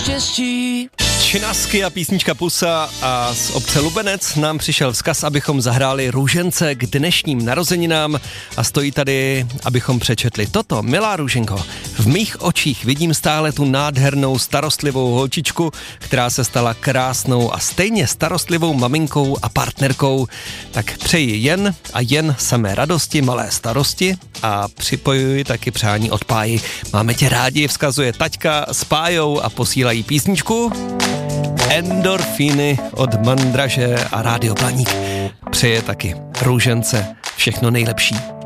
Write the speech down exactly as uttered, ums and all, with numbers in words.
štěstí. Činasky a písnička Pusa a z obce Lubenec nám přišel vzkaz, abychom zahráli Růžence k dnešním narozeninám a stojí tady, abychom přečetli toto. Milá Růženko, v mých očích vidím stále tu nádhernou starostlivou holčičku, která se stala krásnou a stejně starostlivou maminkou a partnerkou. Tak přeji jen a jen samé radosti, malé starosti a připojuji taky přání od Páji. Máme tě rádi, vzkazuje taťka s Pájou a posílají písničku Endorfíny od Mandraže a Rádio Planík. Přeje taky Růžence všechno nejlepší.